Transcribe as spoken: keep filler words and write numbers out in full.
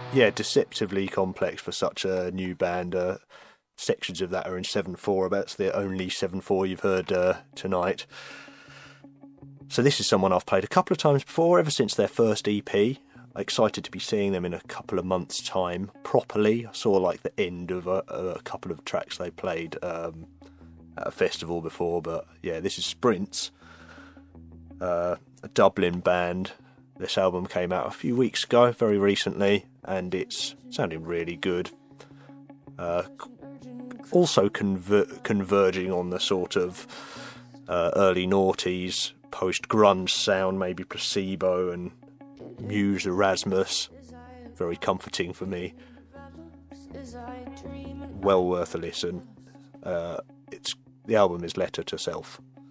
Yeah, deceptively complex for such a new band. Uh, sections of that are in seven four. That's the only seven four you've heard uh, tonight. So this is someone I've played a couple of times before, ever since their first E P. Excited to be seeing them in a couple of months' time properly. I saw like the end of a, a couple of tracks they played um, at a festival before, but yeah, this is Sprints, uh, a Dublin band. This album came out a few weeks ago, very recently, and it's sounding really good. Uh, also conver- converging on the sort of uh, early noughties post-grunge sound, maybe Placebo and Muse Erasmus. Very comforting for me. Well worth a listen. Uh, it's the album is Letter to Self.